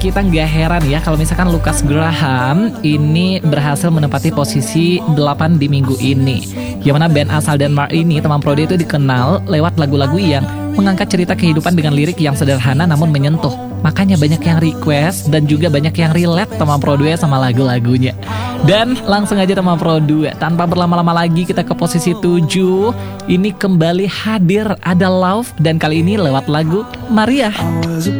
kita nggak heran ya kalau misalkan Lukas Graham ini berhasil menempati posisi 8 di minggu ini. Yang mana band asal Denmark ini, teman Prode, itu dikenal lewat lagu-lagu yang mengangkat cerita kehidupan dengan lirik yang sederhana namun menyentuh. Makanya banyak yang request dan juga banyak yang relate teman Prode sama lagu-lagunya. Dan langsung aja teman Prode, tanpa berlama-lama lagi kita ke posisi 7. Ini kembali hadir ada Love, dan kali ini lewat lagu Maria.